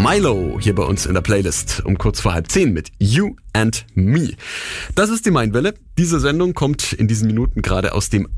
Milo hier bei uns in der Playlist um kurz vor 9:30 mit You and Me. Das ist die Mindwelle. Diese Sendung kommt in diesen Minuten gerade aus dem